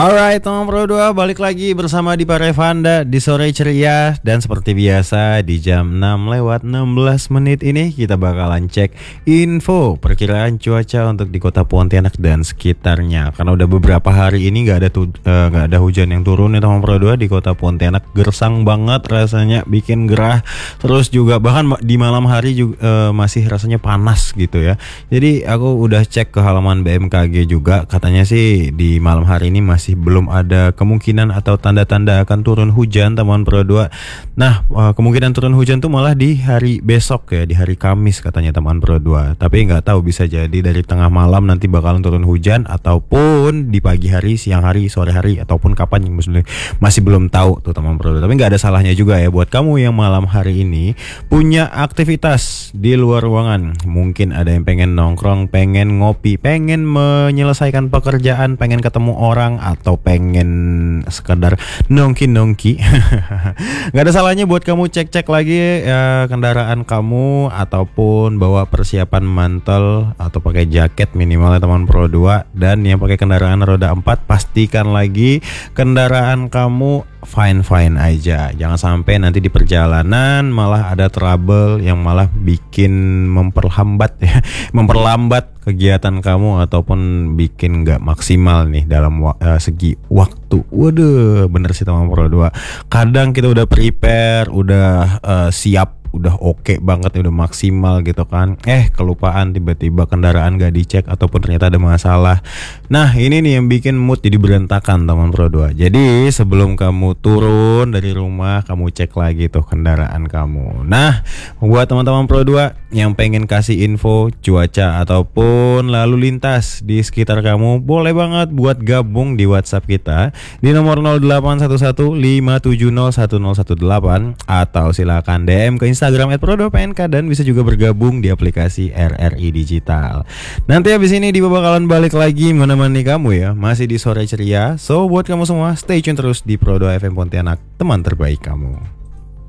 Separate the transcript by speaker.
Speaker 1: Alright, teman Pro 2 balik lagi bersama di Parevanda di sore ceria. Dan seperti biasa di jam 6:16 ini kita bakalan cek info perkiraan cuaca untuk di kota Pontianak dan sekitarnya. Karena udah beberapa hari ini nggak ada hujan yang turun ya teman Pro 2 di kota Pontianak. Gersang banget rasanya, bikin gerah. Terus juga bahkan di malam hari juga masih rasanya panas gitu ya. Jadi aku udah cek ke halaman BMKG juga, katanya sih di malam hari ini masih belum ada kemungkinan atau tanda-tanda akan turun hujan teman Pro 2. Nah, kemungkinan turun hujan tuh malah di hari besok ya, di hari Kamis katanya teman Pro 2. Tapi nggak tahu, bisa jadi dari tengah malam nanti bakalan turun hujan ataupun di pagi hari, siang hari, sore hari ataupun kapan yang masih belum tahu tuh teman Pro 2. Tapi nggak ada salahnya juga ya buat kamu yang malam hari ini punya aktivitas di luar ruangan. Mungkin ada yang pengen nongkrong, pengen ngopi, pengen menyelesaikan pekerjaan, pengen ketemu orang, atau pengen sekedar nongki-nongki. Gak ada salahnya buat kamu cek-cek lagi ya, kendaraan kamu, ataupun bawa persiapan mantel atau pakai jaket minimalnya teman Pro 2. Dan yang pakai kendaraan roda 4, pastikan lagi kendaraan kamu fine-fine aja. Jangan sampai nanti di perjalanan malah ada trouble yang malah bikin memperlambat ya, memperlambat kegiatan kamu ataupun bikin nggak maksimal nih dalam segi waktu. Waduh, bener sih teman Pro 2. Kadang kita udah prepare, udah siap, udah oke banget, udah maksimal gitu kan. Kelupaan tiba-tiba kendaraan gak dicek ataupun ternyata ada masalah. Nah, ini nih yang bikin mood jadi berantakan teman Pro 2. Jadi sebelum kamu turun dari rumah, kamu cek lagi tuh kendaraan kamu. Nah, buat teman-teman Pro 2 yang pengen kasih info cuaca ataupun lalu lintas di sekitar kamu, boleh banget buat gabung di WhatsApp kita di nomor 081157011018 atau silakan DM ke Instagram @pro2pnk dan bisa juga bergabung di aplikasi RRI Digital. Nanti habis ini Diva bakalan balik lagi menemani kamu ya, masih di sore ceria. So buat kamu semua, stay tune terus di Pro 2 FM Pontianak, teman terbaik kamu.